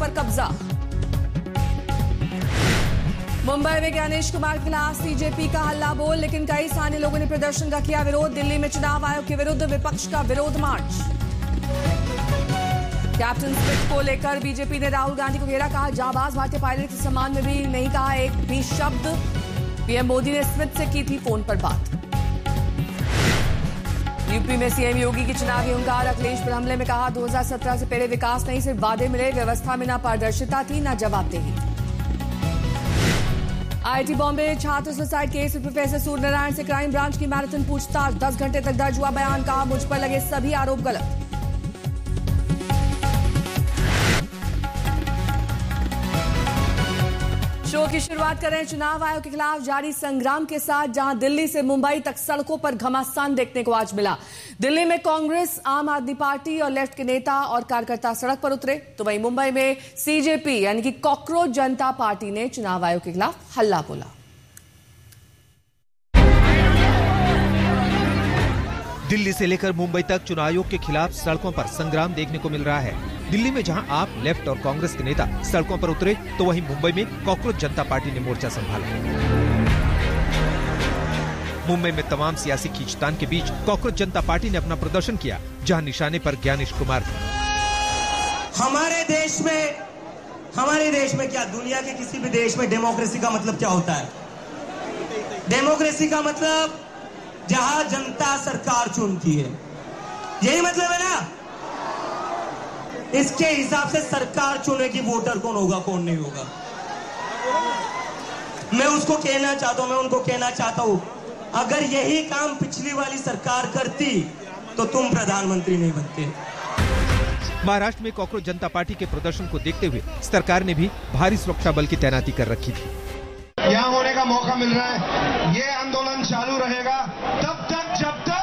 पर कब्जा। मुंबई में ज्ञानेश कुमार के खिलाफ सीजेपी का हल्ला बोल, लेकिन कई स्थानीय लोगों ने प्रदर्शन का किया विरोध। दिल्ली में चुनाव आयोग के विरुद्ध विपक्ष का विरोध मार्च। कैप्टन स्मिथ को लेकर बीजेपी ने राहुल गांधी को घेरा, कहा जाबाज भारतीय पायलट के सम्मान में भी नहीं कहा एक भी शब्द। पीएम मोदी ने स्मिथ से की थी फोन पर बात। यूपी में सीएम योगी की चुनावी हुंकार, अखिलेश पर हमले में कहा 2017 से पहले विकास नहीं सिर्फ वादे मिले, व्यवस्था में न पारदर्शिता थी न जवाबदेही। आईआईटी बॉम्बे छात्र सुसाइड केस में प्रोफेसर सूर्यनारायण से क्राइम ब्रांच की मैराथन पूछताछ, 10 घंटे तक दर्ज हुआ बयान, कहा मुझ पर लगे सभी आरोप गलत। शो की शुरुआत कर रहे हैं चुनाव आयोग के खिलाफ जारी संग्राम के साथ, जहां दिल्ली से मुंबई तक सड़कों पर घमासान देखने को आज मिला। दिल्ली में कांग्रेस, आम आदमी पार्टी और लेफ्ट के नेता और कार्यकर्ता सड़क पर उतरे, तो वहीं मुंबई में सीजेपी यानी कि कॉकरोच जनता पार्टी ने चुनाव आयोग के खिलाफ हल्ला बोला। दिल्ली से लेकर मुंबई तक चुनाव आयोग के खिलाफ सड़कों पर संग्राम देखने को मिल रहा है। दिल्ली में जहां आप, लेफ्ट और कांग्रेस के नेता सड़कों पर उतरे, तो वहीं मुंबई में कॉकरोच जनता पार्टी ने मोर्चा संभाला। मुंबई में तमाम सियासी खींचतान के बीच कॉकरोच जनता पार्टी ने अपना प्रदर्शन किया, जहां निशाने पर ज्ञानेश कुमार थे। हमारे देश में क्या, दुनिया के किसी भी देश में डेमोक्रेसी का मतलब क्या होता है? डेमोक्रेसी का मतलब जहां जनता सरकार चुनती है, यही मतलब है ना। इसके हिसाब से सरकार चुनेगी वोटर कौन होगा कौन नहीं होगा। मैं उनको कहना चाहता हूं अगर यही काम पिछली वाली सरकार करती तो तुम प्रधानमंत्री नहीं बनते। महाराष्ट्र में कॉकरोच जनता पार्टी के प्रदर्शन को देखते हुए सरकार ने भी भारी सुरक्षा बल की तैनाती कर रखी थी। यहाँ होने का मौका मिल रहा है, ये आंदोलन चालू रहेगा तब तक जब तक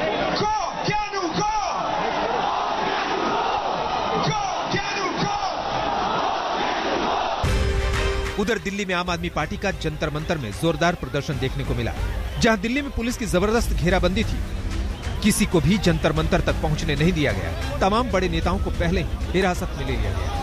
उधर दिल्ली में आम आदमी पार्टी का जंतर मंतर में जोरदार प्रदर्शन देखने को मिला, जहां दिल्ली में पुलिस की जबरदस्त घेराबंदी थी। किसी को भी जंतर मंतर तक पहुंचने नहीं दिया गया। तमाम बड़े नेताओं को पहले ही हिरासत में ले लिया गया।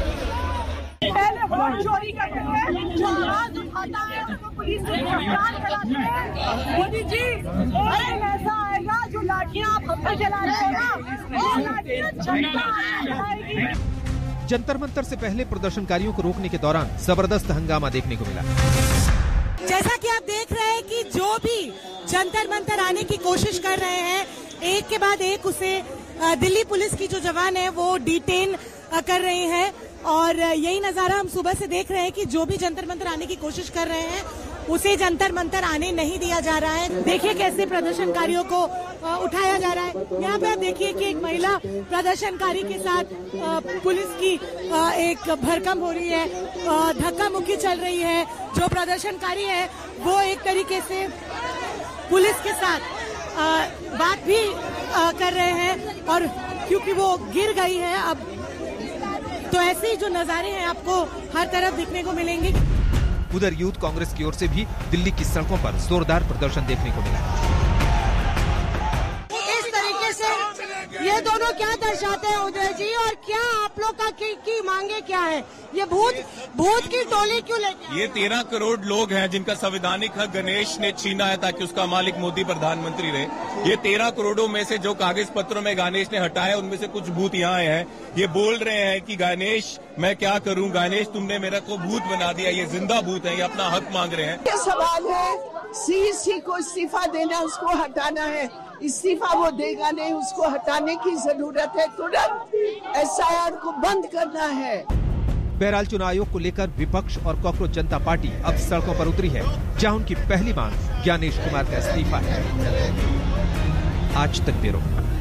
वोट चोरी करते हैं, जो आवाज उठाता है उसको पुलिस से गिरफ्तार कराते हैं। मोदी जी, ऐसा आएगा जो लाठियां आप हम पे चला रहे हो ना, वो लाठियां चलाएगी। जंतर मंतर से पहले प्रदर्शनकारियों को रोकने के दौरान जबरदस्त हंगामा देखने को मिला। जैसा कि आप देख रहे हैं कि जो भी जंतर मंतर आने की कोशिश कर रहे हैं, एक के बाद एक उसे दिल्ली पुलिस की जो जवान है वो डिटेन कर रहे हैं। और यही नजारा हम सुबह से देख रहे हैं कि जो भी जंतर मंतर आने की कोशिश कर रहे हैं उसे जंतर मंतर आने नहीं दिया जा रहा है। देखिए कैसे प्रदर्शनकारियों को उठाया जा रहा है। यहाँ पे आप देखिए कि एक महिला प्रदर्शनकारी के साथ पुलिस की एक भड़कम हो रही है, धक्का मुक्की चल रही है। जो प्रदर्शनकारी है वो एक तरीके से पुलिस के साथ बात भी कर रहे हैं, और क्योंकि वो गिर गई है अब, तो ऐसे ही जो नजारे हैं आपको हर तरफ दिखने को मिलेंगे। उधर यूथ कांग्रेस की ओर से भी दिल्ली की सड़कों पर जोरदार प्रदर्शन देखने को मिला। इस तरीके से ये दोनों क्या दर्शाते हैं उदय जी, और क्या आप लोग का की मांगे क्या है? ये भूत की टोली क्यों लेके? ये 13 करोड़ लोग हैं जिनका संवैधानिक हक गणेश ने छीना है ताकि उसका मालिक मोदी प्रधानमंत्री रहे। ये 13 करोड़ों में से जो कागज पत्रों में गणेश ने हटाया उनमें से कुछ भूत यहाँ आए हैं। ये बोल रहे हैं कि गणेश मैं क्या करूं, गणेश तुमने मेरा को भूत बना दिया। ये जिंदा भूत है, ये अपना हक मांग रहे हैं। ये सवाल है, सीसी को इस्तीफा देना, उसको हटाना है। इस्तीफा वो देगा नहीं, उसको हटाने की जरूरत है। तुरंत एसआईआर को बंद करना है। बहरहाल चुनाव आयोग को लेकर विपक्ष और कॉकरोच जनता पार्टी अब सड़कों पर उतरी है, जहां उनकी पहली मांग ज्ञानेश कुमार का इस्तीफा है। आज तक ब्यूरो।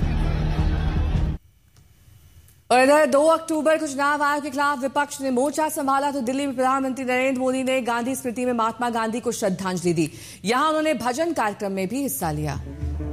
और इधर 2 अक्टूबर को चुनाव आयोग के खिलाफ विपक्ष ने मोर्चा संभाला, तो दिल्ली में प्रधानमंत्री नरेंद्र मोदी ने गांधी स्मृति में महात्मा गांधी को श्रद्धांजलि दी। यहां उन्होंने भजन कार्यक्रम में भी हिस्सा लिया।